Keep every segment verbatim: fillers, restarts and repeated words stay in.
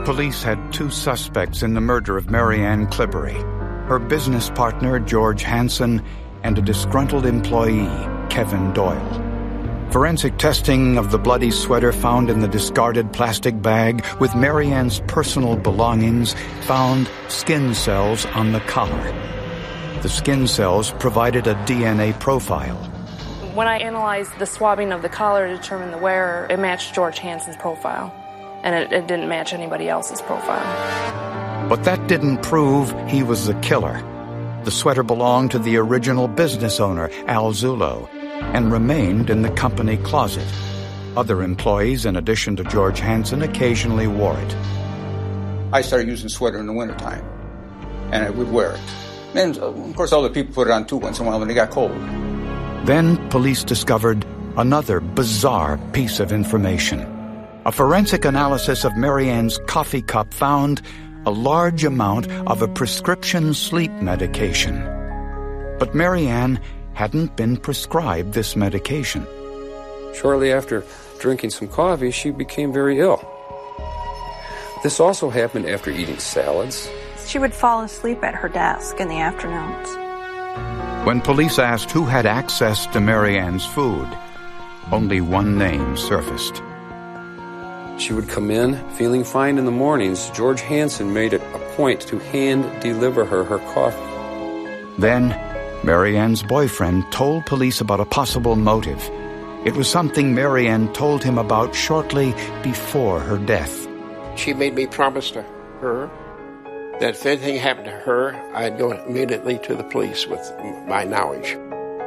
Police had two suspects in the murder of Mary Ann Clibbery, her business partner, George Hansen, and a disgruntled employee, Kevin Doyle. Forensic testing of the bloody sweater found in the discarded plastic bag with Mary Ann's personal belongings found skin cells on the collar. The skin cells provided a D N A profile. When I analyzed the swabbing of the collar to determine the wearer, it matched George Hansen's profile, and it, it didn't match anybody else's profile. But that didn't prove he was the killer. The sweater belonged to the original business owner, Al Zullo, and remained in the company closet. Other employees, in addition to George Hansen, occasionally wore it. I started using sweater in the wintertime, and I would wear it. And, of course, other people put it on too once in a while when it got cold. Then police discovered another bizarre piece of information. A forensic analysis of Mary Ann's coffee cup found a large amount of a prescription sleep medication. But Mary Ann hadn't been prescribed this medication. Shortly after drinking some coffee, she became very ill. This also happened after eating salads. She would fall asleep at her desk in the afternoons. When police asked who had access to Mary Ann's food, only one name surfaced. She would come in feeling fine in the mornings. George Hansen made it a point to hand-deliver her her coffee. Then, Mary Ann's boyfriend told police about a possible motive. It was something Mary Ann told him about shortly before her death. She made me promise to her that if anything happened to her, I'd go immediately to the police with my knowledge.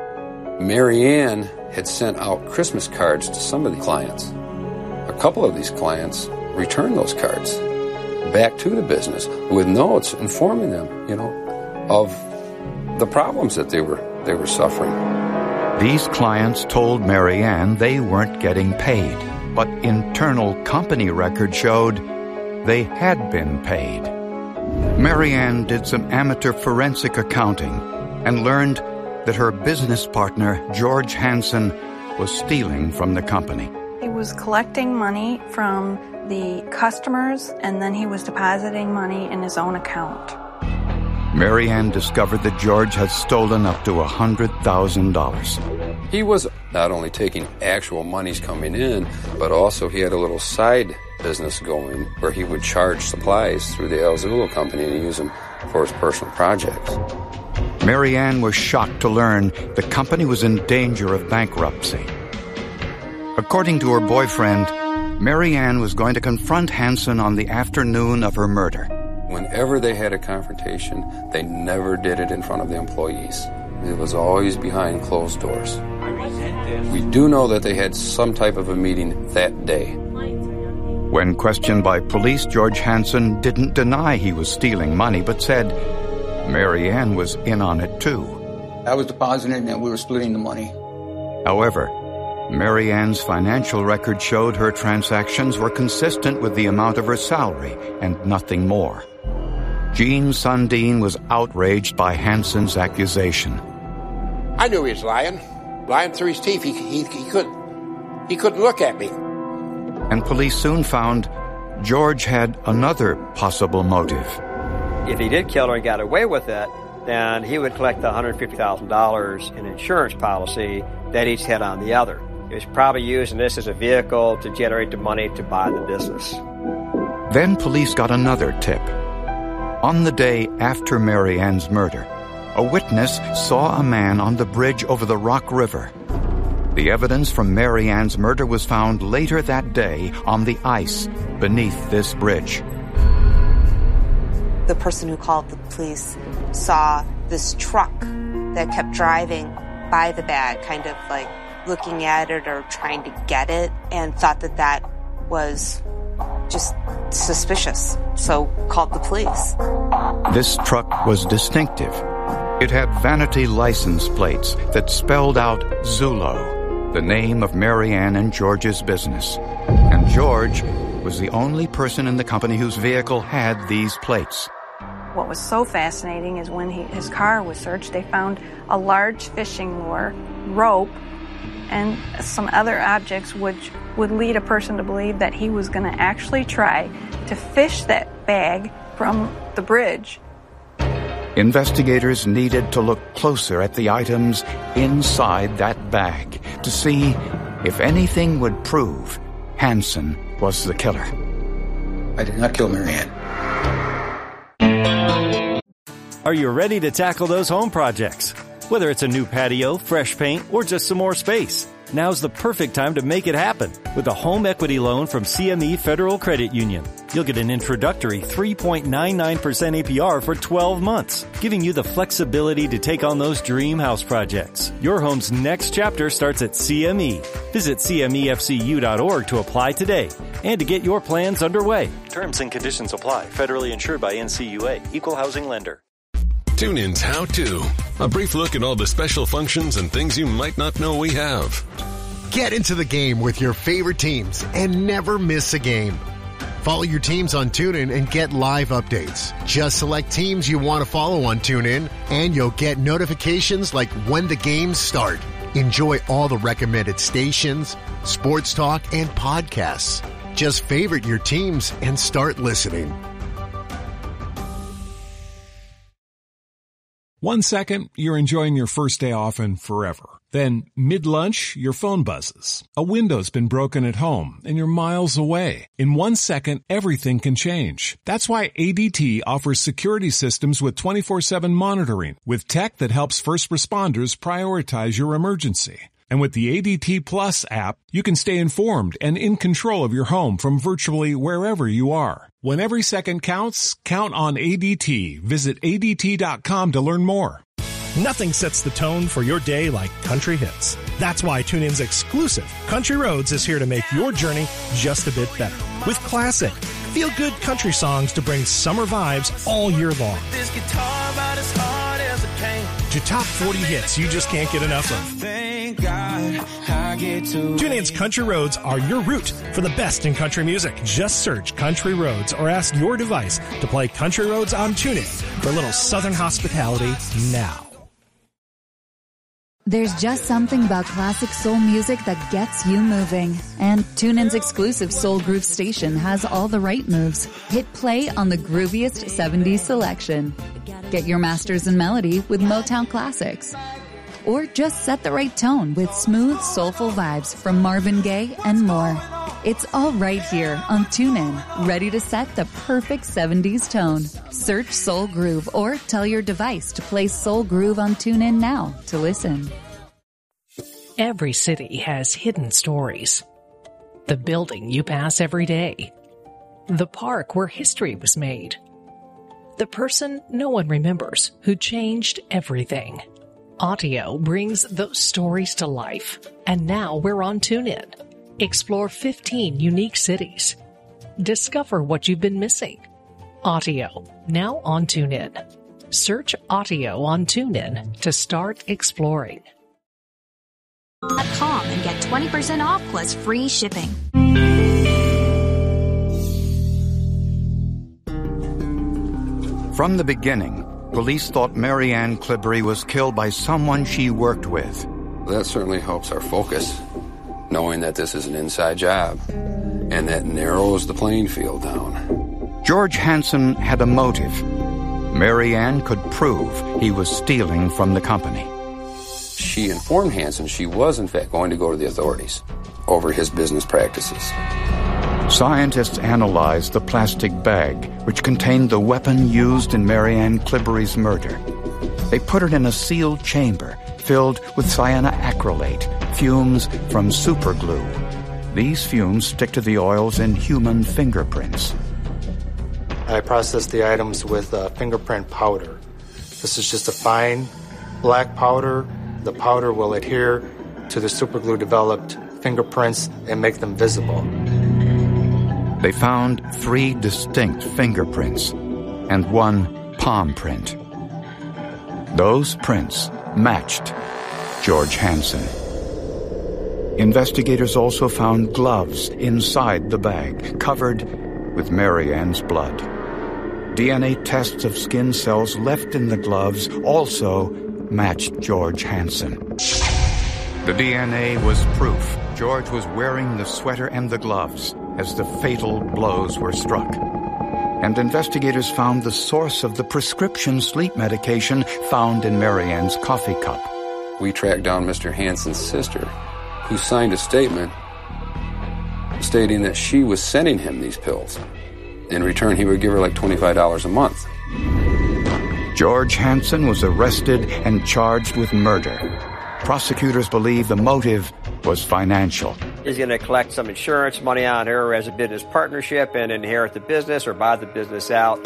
Mary Ann had sent out Christmas cards to some of the clients. A couple of these clients returned those cards back to the business with notes informing them, you know, of the problems that they were they were suffering. These clients told Mary Ann they weren't getting paid, but internal company records showed they had been paid. Mary Ann did some amateur forensic accounting and learned that her business partner, George Hansen, was stealing from the company. He was collecting money from the customers, and then he was depositing money in his own account. Mary Ann discovered that George had stolen up to one hundred thousand dollars. He was not only taking actual monies coming in, but also he had a little side business going where he would charge supplies through the Al Zullo company and use them for his personal projects. Mary Ann was shocked to learn the company was in danger of bankruptcy. According to her boyfriend, Mary Ann was going to confront Hansen on the afternoon of her murder. Whenever they had a confrontation, they never did it in front of the employees. It was always behind closed doors. We do know that they had some type of a meeting that day. When questioned by police, George Hansen didn't deny he was stealing money, but said Mary Ann was in on it too. I was depositing and we were splitting the money. However, Mary Ann's financial record showed her transactions were consistent with the amount of her salary and nothing more. Gene Sundin was outraged by Hansen's accusation. I knew he was lying. Lying through his teeth. He, he, he, couldn't, he couldn't look at me. And police soon found George had another possible motive. If he did kill her and got away with it, then he would collect the one hundred fifty thousand dollars in insurance policy that each had on the other. He was probably using this as a vehicle to generate the money to buy the business. Then police got another tip. On the day after Mary Ann's murder, a witness saw a man on the bridge over the Rock River. The evidence from Mary Ann's murder was found later that day on the ice beneath this bridge. The person who called the police saw this truck that kept driving by the bag, kind of like looking at it or trying to get it, and thought that that was just suspicious, so called the police. This truck was distinctive. It had vanity license plates that spelled out Zullo, the name of Mary Ann and George's business. And George was the only person in the company whose vehicle had these plates. What was so fascinating is when he, his car was searched, they found a large fishing lure, rope, and some other objects which would lead a person to believe that he was going to actually try to fish that bag from the bridge. Investigators needed to look closer at the items inside that bag to see if anything would prove Hansen was the killer. I did not kill Mary Ann. Are you ready to tackle those home projects? Whether it's a new patio, fresh paint, or just some more space, now's the perfect time to make it happen with a home equity loan from C M E Federal Credit Union. You'll get an introductory three point nine nine percent A P R for twelve months, giving you the flexibility to take on those dream house projects. Your home's next chapter starts at C M E. Visit C M E F C U dot org to apply today and to get your plans underway. Terms and conditions apply. Federally insured by N C U A. Equal housing lender. TuneIn's How To. A brief look at all the special functions and things you might not know we have. Get into the game with your favorite teams and never miss a game. Follow your teams on TuneIn and get live updates. Just select teams you want to follow on TuneIn, and you'll get notifications like when the games start. Enjoy all the recommended stations, sports talk, and podcasts. Just favorite your teams and start listening. One second, you're enjoying your first day off and forever. Then, mid-lunch, your phone buzzes. A window's been broken at home, and you're miles away. In one second, everything can change. That's why A D T offers security systems with twenty-four seven monitoring, with tech that helps first responders prioritize your emergency. And with the A D T Plus app, you can stay informed and in control of your home from virtually wherever you are. When every second counts, count on A D T. Visit A D T dot com to learn more. Nothing sets the tone for your day like country hits. That's why TuneIn's exclusive Country Roads is here to make your journey just a bit better. With classic, feel-good country songs to bring summer vibes all year long. This guitar about as hard as it can. To top forty hits you just can't get enough of. Thank God I get to TuneIn's Country Roads are your route for the best in country music. Just search Country Roads or ask your device to play Country Roads on TuneIn for a little southern hospitality now. There's just something about classic soul music that gets you moving. And TuneIn's exclusive Soul Groove station has all the right moves. Hit play on the grooviest seventies selection. Get your masters in melody with Motown classics. Or just set the right tone with smooth, soulful vibes from Marvin Gaye and more. It's all right here on TuneIn, ready to set the perfect seventies tone. Search Soul Groove or tell your device to play Soul Groove on TuneIn now to listen. Every city has hidden stories. The building you pass every day. The park where history was made. The person no one remembers who changed everything. Audio brings those stories to life. And now we're on TuneIn. Explore fifteen unique cities. Discover what you've been missing. Audio, now on TuneIn. Search Audio on TuneIn to start exploring. .com and get twenty percent off plus free shipping. From the beginning, police thought Mary Ann Clibbery was killed by someone she worked with. That certainly helps our focus, knowing that this is an inside job, and that narrows the playing field down. George Hansen had a motive. Mary Ann could prove he was stealing from the company. She informed Hansen she was, in fact, going to go to the authorities over his business practices. Scientists analyzed the plastic bag, which contained the weapon used in Mary Ann Clibbery's murder. They put it in a sealed chamber filled with cyanoacrylate, fumes from superglue. These fumes stick to the oils in human fingerprints. I processed the items with uh, fingerprint powder. This is just a fine black powder. The powder will adhere to the superglue developed fingerprints and make them visible. They found three distinct fingerprints and one palm print. Those prints matched George Hansen. Investigators also found gloves inside the bag, covered with Mary Ann's blood. D N A tests of skin cells left in the gloves also matched George Hansen. The D N A was proof George was wearing the sweater and the gloves as the fatal blows were struck. And investigators found the source of the prescription sleep medication found in Marianne's coffee cup. We tracked down Mister Hanson's sister, who signed a statement stating that she was sending him these pills. In return, he would give her like twenty-five dollars a month. George Hanson was arrested and charged with murder. Prosecutors believe the motive was financial. He's going to collect some insurance money on her as a business partnership and inherit the business or buy the business out.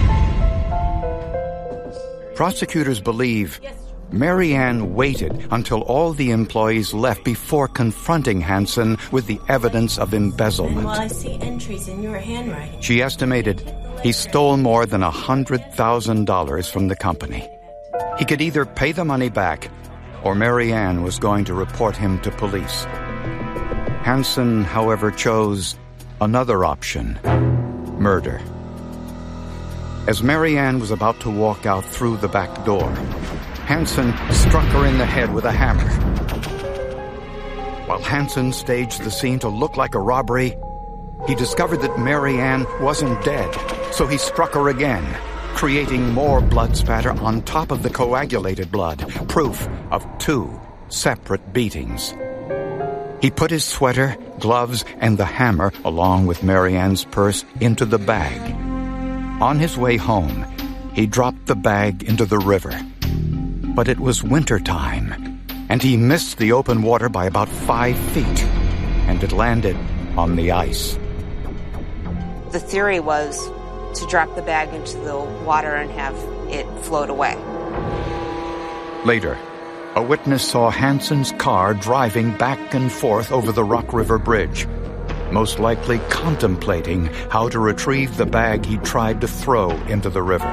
Prosecutors believe Marianne waited until all the employees left before confronting Hanson with the evidence of embezzlement. While I see entries in your handwriting. She estimated he stole more than one hundred thousand dollars from the company. He could either pay the money back or Marianne was going to report him to police. Hanson, however, chose another option: murder. As Marianne was about to walk out through the back door, Hanson struck her in the head with a hammer. While Hanson staged the scene to look like a robbery, he discovered that Marianne wasn't dead, so he struck her again, creating more blood spatter on top of the coagulated blood, proof of two separate beatings. He put his sweater, gloves, and the hammer, along with Marianne's purse, into the bag. On his way home, he dropped the bag into the river. But it was winter time, and he missed the open water by about five feet, and it landed on the ice. The theory was to drop the bag into the water and have it float away. Later, a witness saw Hanson's car driving back and forth over the Rock River Bridge, most likely contemplating how to retrieve the bag he tried to throw into the river.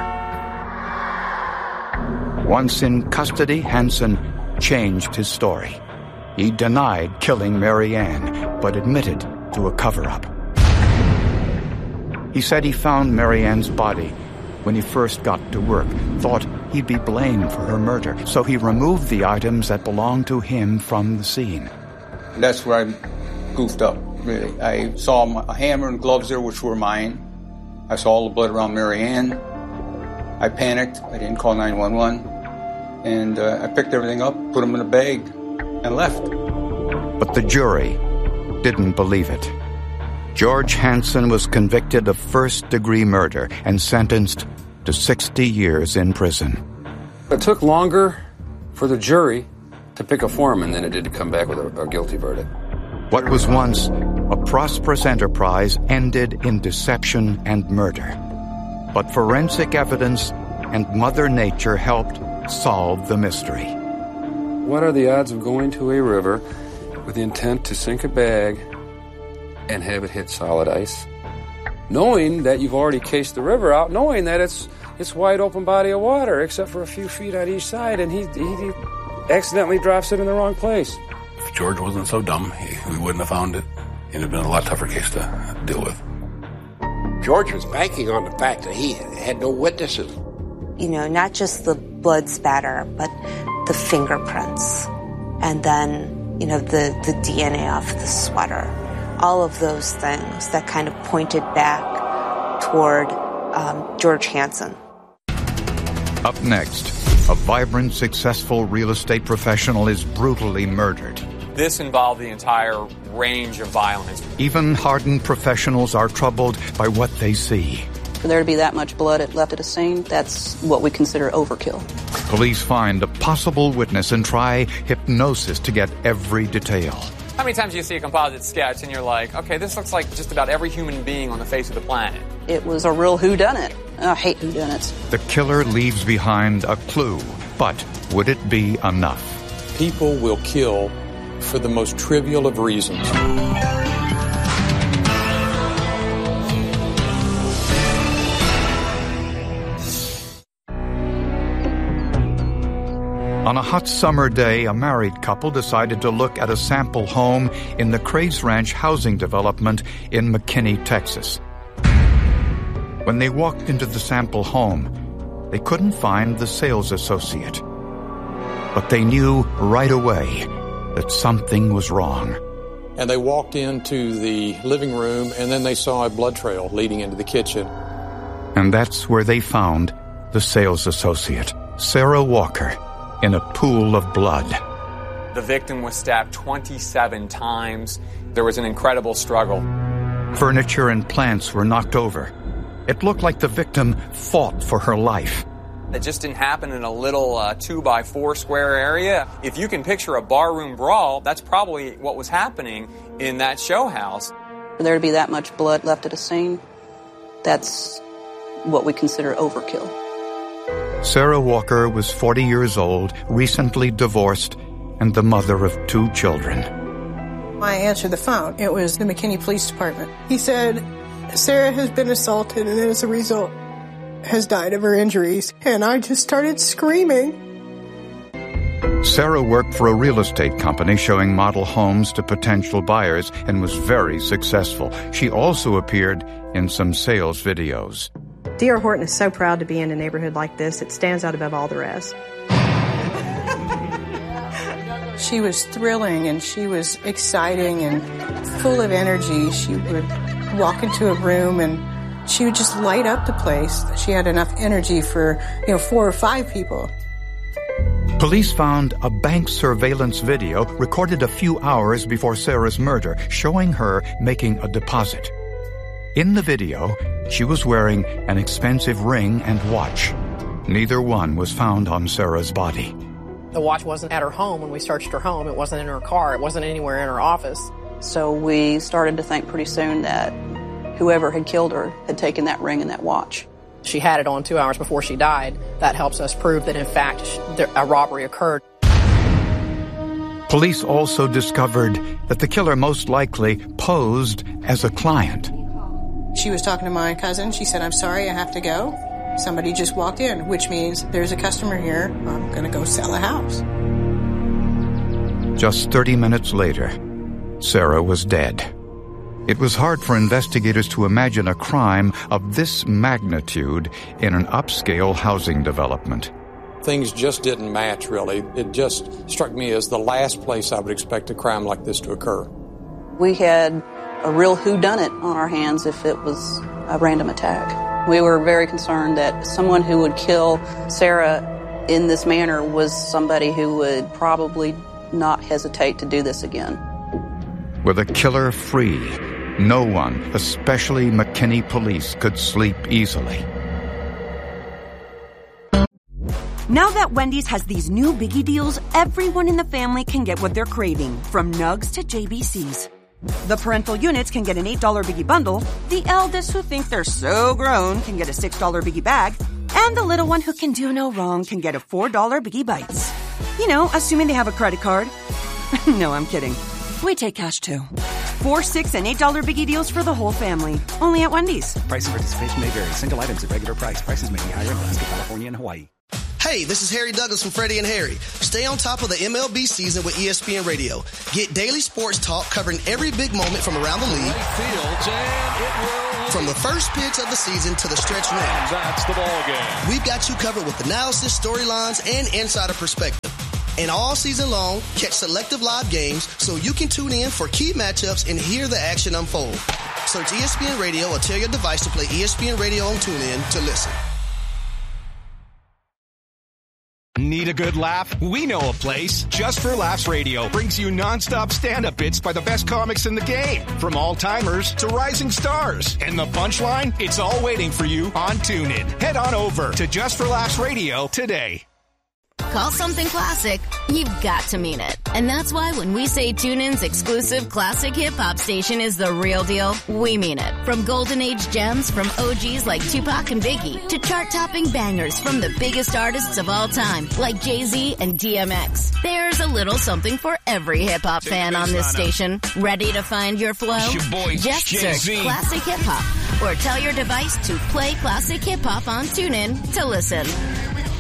Once in custody, Hanson changed his story. He denied killing Marianne, but admitted to a cover-up. He said he found Marianne's body when he first got to work, thought he'd be blamed for her murder, so he removed the items that belonged to him from the scene. That's where I goofed up, really. I saw a hammer and gloves there, which were mine. I saw all the blood around Marianne. I panicked. I didn't call nine one one. And uh, I picked everything up, put them in a bag, and left. But the jury didn't believe it. George Hanson was convicted of first-degree murder and sentenced to sixty years in prison. It took longer for the jury to pick a foreman than it did to come back with a, a guilty verdict. What was once a prosperous enterprise ended in deception and murder. But forensic evidence and Mother Nature helped solve the mystery. What are the odds of going to a river with the intent to sink a bag and have it hit solid ice, knowing that you've already cased the river out, knowing that it's it's wide open body of water except for a few feet on each side, and he, he, he accidentally drops it in the wrong place? If George wasn't so dumb, he, we wouldn't have found it. It'd have been a lot tougher case to deal with. George was banking on the fact that he had no witnesses. You know, not just the blood spatter, but the fingerprints. And then, you know, the, the D N A off the sweater. All of those things that kind of pointed back toward um, George Hanson. Up next, a vibrant, successful real estate professional is brutally murdered. This involved the entire range of violence. Even hardened professionals are troubled by what they see. For there to be that much blood left at a scene, that's what we consider overkill. Police find a possible witness and try hypnosis to get every detail. How many times do you see a composite sketch and you're like, okay, this looks like just about every human being on the face of the planet? It was a real whodunit. I hate whodunits. The killer leaves behind a clue, but would it be enough? People will kill for the most trivial of reasons. On a hot summer day, a married couple decided to look at a sample home in the Craze Ranch housing development in McKinney, Texas. When they walked into the sample home, they couldn't find the sales associate. But they knew right away that something was wrong. And they walked into the living room, and then they saw a blood trail leading into the kitchen. And that's where they found the sales associate, Sarah Walker, in a pool of blood. The victim was stabbed twenty-seven times. There was an incredible struggle. Furniture and plants were knocked over. It looked like the victim fought for her life. It just didn't happen in a little uh, two by four square area. If you can picture a barroom brawl, that's probably what was happening in that show house. For there to be that much blood left at a scene, that's what we consider overkill. Sarah Walker was forty years old, recently divorced, and the mother of two children. I answered the phone. It was the McKinney Police Department. He said, Sarah has been assaulted and as a result has died of her injuries. And I just started screaming. Sarah worked for a real estate company showing model homes to potential buyers and was very successful. She also appeared in some sales videos. D R. Horton is so proud to be in a neighborhood like this. It stands out above all the rest. She was thrilling and she was exciting and full of energy. She would walk into a room and she would just light up the place. She had enough energy for, you know, four or five people. Police found a bank surveillance video recorded a few hours before Sarah's murder, showing her making a deposit. In the video, she was wearing an expensive ring and watch. Neither one was found on Sarah's body. The watch wasn't at her home when we searched her home. It wasn't in her car. It wasn't anywhere in her office. So we started to think pretty soon that whoever had killed her had taken that ring and that watch. She had it on two hours before she died. That helps us prove that, in fact, a robbery occurred. Police also discovered that the killer most likely posed as a client. She was talking to my cousin. She said, I'm sorry, I have to go. Somebody just walked in, which means there's a customer here. I'm going to go sell a house. Just thirty minutes later, Sarah was dead. It was hard for investigators to imagine a crime of this magnitude in an upscale housing development. Things just didn't match, really. It just struck me as the last place I would expect a crime like this to occur. We had a real whodunit on our hands if it was a random attack. We were very concerned that someone who would kill Sarah in this manner was somebody who would probably not hesitate to do this again. With a killer free, no one, especially McKinney police, could sleep easily. Now that Wendy's has these new Biggie deals, everyone in the family can get what they're craving, from Nugs to J B Cs. The parental units can get an eight dollar Biggie bundle, the eldest who think they're so grown can get a six dollar Biggie bag, and the little one who can do no wrong can get a four dollar Biggie Bites. You know, assuming they have a credit card. No, I'm kidding. We take cash too. Four, six, and eight dollar Biggie deals for the whole family. Only at Wendy's. Price and participation may vary. Single items at regular price. Prices may be higher in Alaska, California, and Hawaii. Hey, this is Harry Douglas from Freddie and Harry. Stay on top of the M L B season with E S P N Radio. Get daily sports talk covering every big moment from around the league. Fields, and it will. From the first pitch of the season to the stretch run. That's the ball game. We've got you covered with analysis, storylines, and insider perspective. And all season long, catch selective live games so you can tune in for key matchups and hear the action unfold. Search E S P N Radio or tell your device to play E S P N Radio on TuneIn to listen. Need a good laugh? We know a place. Just for Laughs Radio brings you nonstop stand-up bits by the best comics in the game. From all-timers to rising stars. And the punchline? It's all waiting for you on TuneIn. Head on over to Just for Laughs Radio today. Call something classic, you've got to mean it. And that's why when we say TuneIn's exclusive classic hip-hop station is the real deal, we mean it. From golden age gems from O Gs like Tupac and Biggie to chart-topping bangers from the biggest artists of all time like Jay-Z and D M X. There's a little something for every hip-hop fan on this station. Ready to find your flow? Your boy, Just Jay-Z. search Classic Hip-Hop or tell your device to play Classic Hip-Hop on TuneIn to listen.